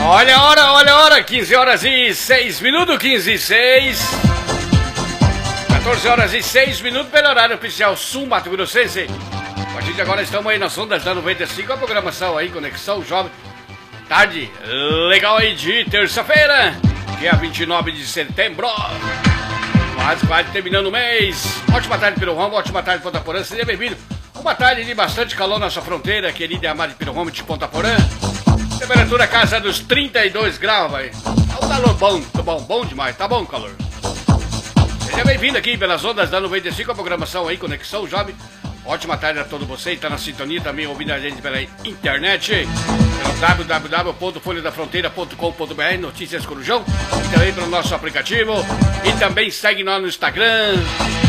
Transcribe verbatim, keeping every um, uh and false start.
Olha a hora, olha a hora, quinze horas e seis minutos, quinze e seis. quatorze horas e seis minutos pelo horário oficial Sul Mato Grossense. A partir de agora estamos aí nas ondas da noventa e cinco, a programação aí, Conexão Jovem. Tarde legal aí de terça-feira, dia vinte e nove de setembro. Quase, quase terminando o mês. Ótima tarde, Pirorama, ótima tarde, Ponta Porã, seja bem-vindo. Uma tarde de bastante calor na nossa fronteira, querida e amada de Pirorama de Ponta Porã. Temperatura casa dos trinta e dois graus, vai. É um calor bom, tá bom, bom demais, tá bom o calor. Seja bem-vindo aqui pelas ondas da noventa e cinco, a programação aí, Conexão Jovem. Ótima tarde a todos vocês, está na sintonia também, ouvindo a gente pela internet, pelo w w w ponto folha da fronteira ponto com ponto b r, Notícias Corujão, e também pelo nosso aplicativo, e também segue nós no Instagram,